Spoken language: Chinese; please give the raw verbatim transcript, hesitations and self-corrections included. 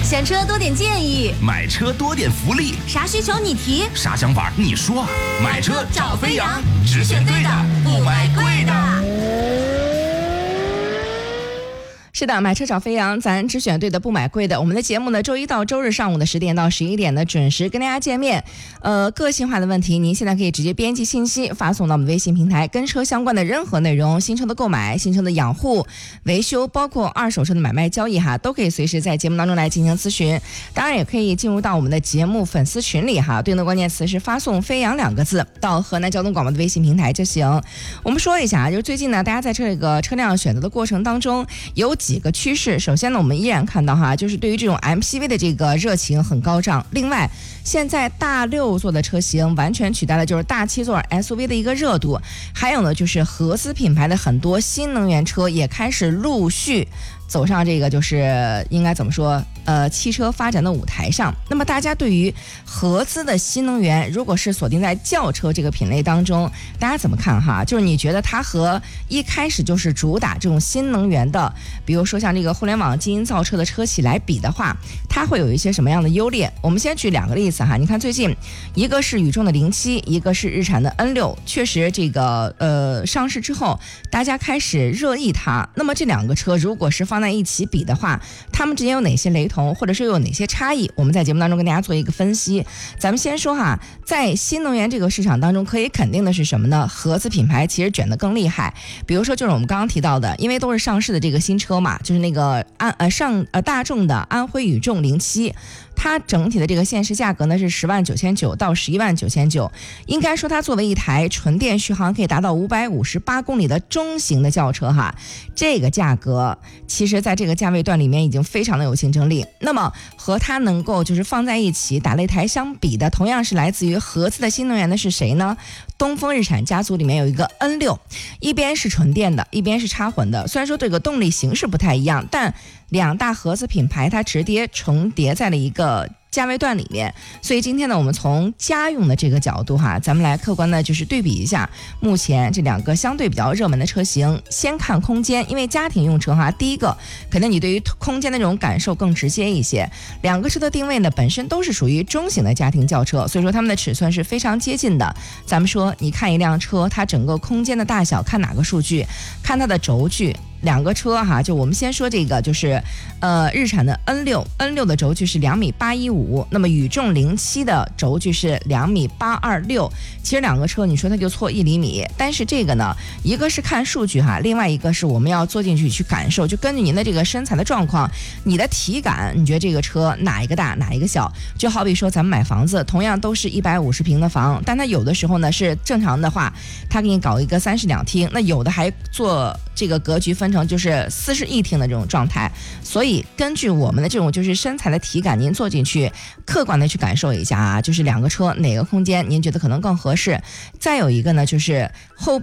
选车多点建议， 买车多点福利， 啥需求你提， 啥想法你说。买车找飞扬，只选对的，不买贵的。 是的，买车找飞扬，咱只选对的，不买贵的。我们的节目呢，周一到周日上午的十点到十一点呢，准时跟大家见面。呃，个性化的问题，您现在可以直接编辑信息发送到我们微信平台，跟车相关的任何内容，新车的购买、新车的养护、维修，包括二手车的买卖交易哈，都可以随时在节目当中来进行咨询。当然，也可以进入到我们的节目粉丝群里哈，对应的关键词是发送“飞扬”两个字到河南交通广播的微信平台就行。我们说一下，就是最近呢，大家在这个车辆选择的过程当中有几个趋势。首先呢，我们依然看到哈，就是对于这种 M P V 的这个热情很高涨。另外，现在大六座的车型完全取代了就是大七座 S U V 的一个热度。还有呢，就是合资品牌的很多新能源车也开始陆续走上这个就是应该怎么说呃汽车发展的舞台上。那么大家对于合资的新能源，如果是锁定在轿车这个品类当中，大家怎么看哈？就是你觉得它和一开始就是主打这种新能源的，比如说像这个互联网基因造车的车企来比的话，它会有一些什么样的优劣？我们先举两个例子哈。你看最近一个是宇众的零七，一个是日产的 N 六，确实这个呃上市之后，大家开始热议它。那么这两个车如果是放在一起比的话，它们之间有哪些雷同，或者是有哪些差异？我们在节目当中跟大家做一个分析。咱们先说哈，在新能源这个市场当中，可以肯定的是什么呢？合资品牌其实卷得更厉害。比如说就是我们刚刚提到的，因为都是上市的这个新车嘛，就是那个安呃上呃大众的安徽宇众零七。它整体的这个限时价格呢是十万九千九到十一万九千九，应该说它作为一台纯电续航可以达到五百五十八公里的中型的轿车哈，这个价格其实在这个价位段里面已经非常的有竞争力。那么和它能够就是放在一起打擂台相比的，同样是来自于合资的新能源的是谁呢？东风日产家族里面有一个 N 六， 一边是纯电的，一边是插混的。虽然说这个动力形式不太一样，但两大合资品牌它直接重叠在了一个价位段里面。所以今天呢，我们从家用的这个角度哈，咱们来客观的就是对比一下目前这两个相对比较热门的车型。先看空间，因为家庭用车哈，第一个可能你对于空间的这种感受更直接一些。两个车的定位呢，本身都是属于中型的家庭轿车，所以说它们的尺寸是非常接近的。咱们说你看一辆车，它整个空间的大小看哪个数据？看它的轴距。两个车哈，就我们先说这个，就是呃日产的 N 六 N 六的轴距是两米八一五，那么宇众零七的轴距是两米八二六。其实两个车你说它就错一厘米，但是这个呢，一个是看数据哈，另外一个是我们要坐进去去感受，就根据您的这个身材的状况，你的体感，你觉得这个车哪一个大哪一个小？就好比说咱们买房子，同样都是一百五十平的房，但它有的时候呢是正常的话，它给你搞一个三室两厅，那有的还做这个格局分成就是四室一厅的这种状态。所以根据我们的这种就是身材的体感，您坐进去客观的去感受一下啊，就是两个车哪个空间您觉得可能更合适。再有一个呢，就是后